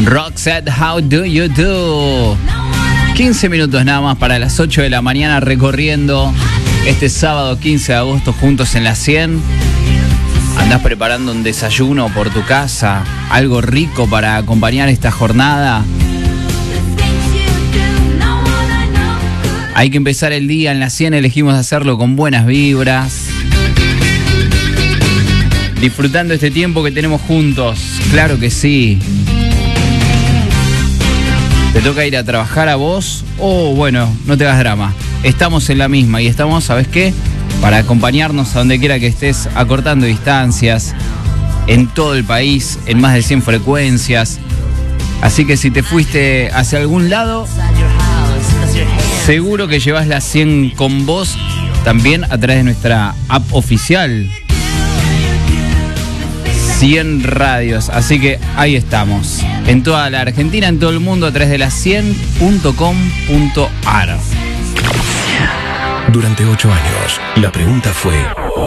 Roxette, how do you do? 15 minutos nada más para las 8 de la mañana recorriendo este sábado 15 de agosto juntos en la 100. ¿Andás preparando un desayuno por tu casa? ¿Algo rico para acompañar esta jornada? Hay que empezar el día en la 100, elegimos hacerlo con buenas vibras. Disfrutando este tiempo que tenemos juntos, claro que sí. ¿Te toca ir a trabajar a vos? Bueno, no te hagas drama. Estamos en la misma y estamos, ¿sabes qué? Para acompañarnos a donde quiera que estés, acortando distancias en todo el país, en más de 100 frecuencias. Así que si te fuiste hacia algún lado, seguro que llevas la 100 con vos también a través de nuestra app oficial 100 radios, así que ahí estamos, en toda la Argentina, en todo el mundo, a través de la 100.com.ar. Durante 8 años, la pregunta fue: